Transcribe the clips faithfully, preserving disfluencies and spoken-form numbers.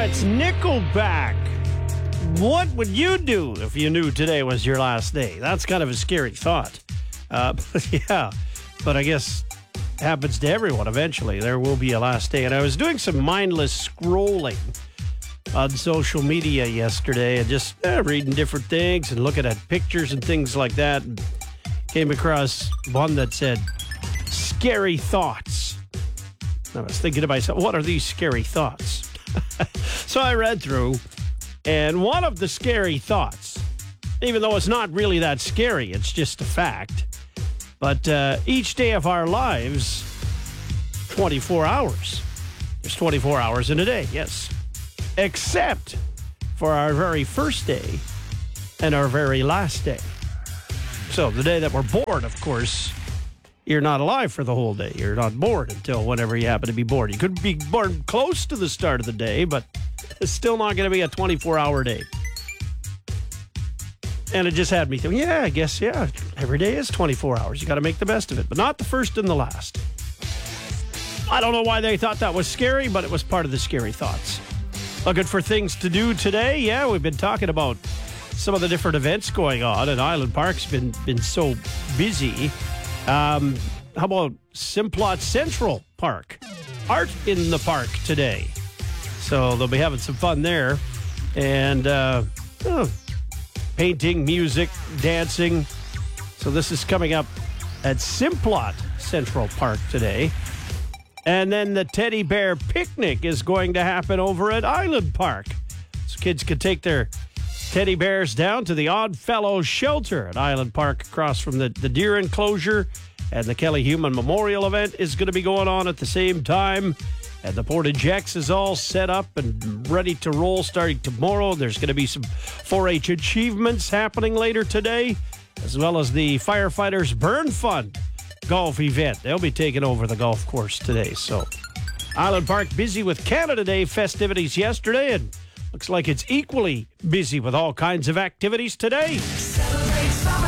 it's Nickelback. What would you do if you knew today was your last day? That's kind of a scary thought. Uh, but yeah, but I guess it happens to everyone eventually. There will be a last day. And I was doing some mindless scrolling on social media yesterday and just eh, reading different things and looking at pictures and things like that. And came across one that said, scary thoughts. I was thinking to myself, what are these scary thoughts? So I read through, and one of the scary thoughts, even though it's not really that scary, it's just a fact, but uh, each day of our lives, twenty-four hours. There's twenty-four hours in a day, yes. Except for our very first day and our very last day. So the day that we're born, of course, you're not alive for the whole day. You're not born until whenever you happen to be born. You could be born close to the start of the day, but it's still not going to be a twenty-four hour day. And it just had me thinking, yeah, I guess, yeah, every day is twenty-four hours. You got to make the best of it, but not the first and the last. I don't know why they thought that was scary, but it was part of the scary thoughts. Looking for things to do today? Yeah, we've been talking about some of the different events going on, and Island Park's been, been so busy. Um, how about Simplot Central Park? Art in the park today. So they'll be having some fun there. And uh, oh, painting, music, dancing. So this is coming up at Simplot Central Park today. And then the Teddy Bear Picnic is going to happen over at Island Park. So kids can take their teddy bears down to the Odd Fellows Shelter at Island Park across from the, the deer enclosure. And the Kelly Human Memorial event is going to be going on at the same time. And the Portage X is all set up and ready to roll starting tomorrow. There's going to be some four H achievements happening later today, as well as the Firefighters Burn Fund golf event. They'll be taking over the golf course today. So Island Park busy with Canada Day festivities yesterday, and looks like it's equally busy with all kinds of activities today. Celebrate summer.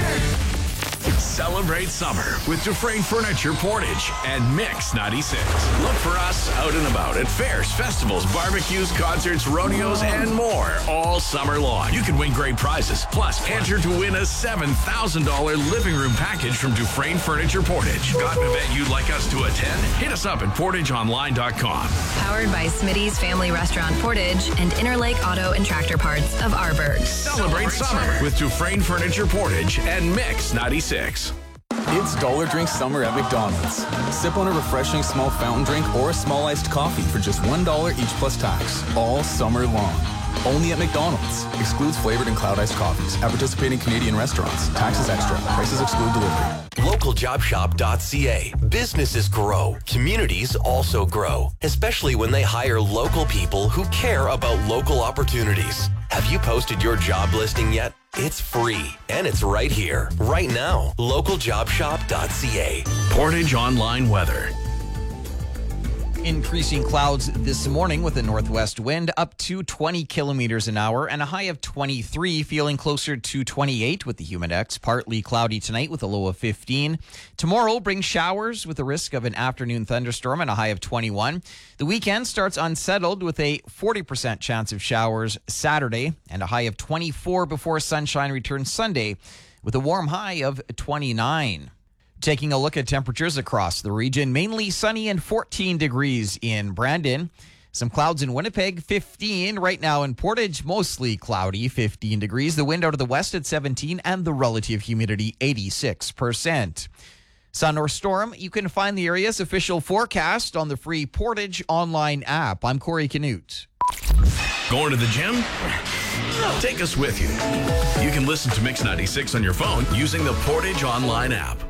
Celebrate summer with Dufresne Furniture Portage and Mix ninety-six. Look for us out and about at fairs, festivals, barbecues, concerts, rodeos, and more all summer long. You can win great prizes. Plus, enter to win a seven thousand dollars living room package from Dufresne Furniture Portage. Got an event you'd like us to attend? Hit us up at portage online dot com. Powered by Smitty's Family Restaurant Portage and Interlake Auto and Tractor Parts of Arborg. Celebrate summer with Dufresne Furniture Portage and Mix ninety-six. It's Dollar Drink Summer at McDonald's. Sip on a refreshing small fountain drink or a small iced coffee for just one dollar each plus tax, all summer long. Only at McDonald's. Excludes flavored and cloud iced coffees. At participating Canadian restaurants. Taxes extra. Prices exclude delivery. local job shop dot c a. Businesses grow. Communities also grow, especially when they hire local people who care about local opportunities. Have you posted your job listing yet? It's free, and it's right here, right now. local job shop dot c a. Portage Online Weather. Increasing clouds this morning with a northwest wind up to twenty kilometers an hour and a high of twenty-three, feeling closer to twenty-eight with the Humidex. Partly cloudy tonight with a low of fifteen. Tomorrow brings showers with a risk of an afternoon thunderstorm and a high of twenty-one. The weekend starts unsettled with a forty percent chance of showers Saturday and a high of twenty-four before sunshine returns Sunday with a warm high of twenty-nine. Taking a look at temperatures across the region, mainly sunny and fourteen degrees in Brandon. Some clouds in Winnipeg, fifteen. Right now in Portage, mostly cloudy, fifteen degrees. The wind out of the west at seventeen and the relative humidity, eighty-six percent. Sun or storm, you can find the area's official forecast on the free Portage online app. I'm Corey Canute. Going to the gym? Take us with you. You can listen to Mix ninety-six on your phone using the Portage Online app.